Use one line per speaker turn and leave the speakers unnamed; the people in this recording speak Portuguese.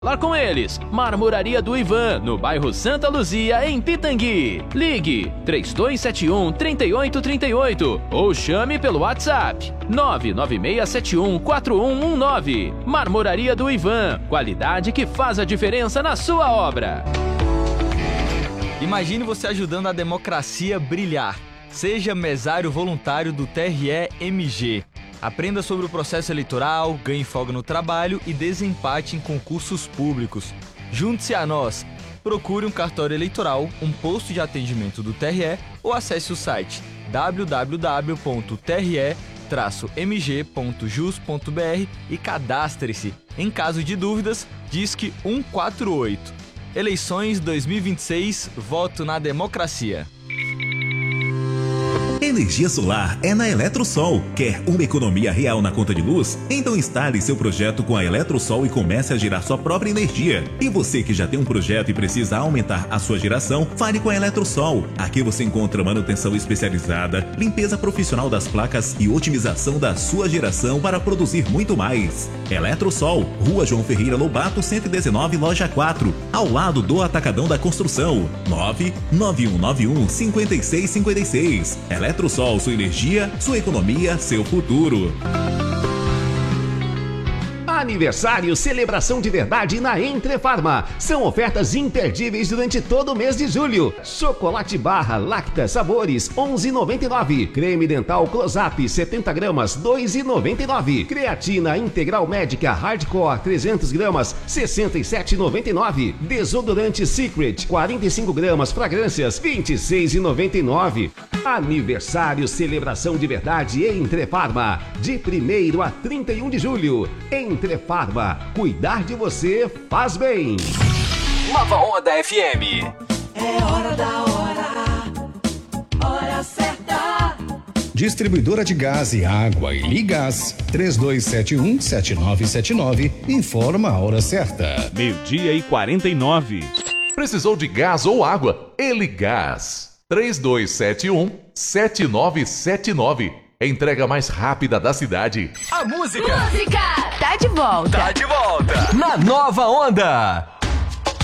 Falar com eles. Marmoraria do Ivan, no bairro Santa Luzia, em Pitangui. Ligue 3271-3838 ou chame pelo WhatsApp 99671-4119. Marmoraria do Ivan, qualidade que faz a diferença na sua obra.
Imagine você ajudando a democracia brilhar. Seja mesário voluntário do TRE-MG. Aprenda sobre o processo eleitoral, ganhe folga no trabalho e desempate em concursos públicos. Junte-se a nós. Procure um cartório eleitoral, um posto de atendimento do TRE ou acesse o site www.tre-mg.jus.br e cadastre-se. Em caso de dúvidas, disque 148. Eleições 2026, voto na democracia.
Energia solar é na Eletrosol. Quer uma economia real na conta de luz? Então instale seu projeto com a Eletrosol e comece a gerar sua própria energia. E você que já tem um projeto e precisa aumentar a sua geração, fale com a Eletrosol. Aqui você encontra manutenção especializada, limpeza profissional das placas e otimização da sua geração para produzir muito mais. Eletrosol, Rua João Ferreira Lobato, 119, Loja 4, ao lado do Atacadão da Construção. 99191-5656. Eletrosol, sua energia, sua economia, seu futuro.
Aniversário, celebração de verdade na Entrefarma. São ofertas imperdíveis durante todo o mês de julho. Chocolate barra Lacta Sabores, 11,99. Creme dental Close-Up, 70 gramas, 2,99. Creatina Integral Médica Hardcore, 300 gramas, 67,99. Desodorante Secret, 45 gramas, fragrâncias, 26,99. Aniversário, celebração de verdade Entrefarma. De 1º a 31 de julho. Entrefarma, cuidar de você faz bem.
Nova Onda FM.
É hora da hora certa.
Distribuidora de gás e água e Ligás, 3271-7979, informa a hora certa.
12:49.
Precisou de gás ou água? Eligás, 3271-7979. Entrega mais rápida da cidade.
A música
tá de volta.
Tá de volta. Na Nova Onda.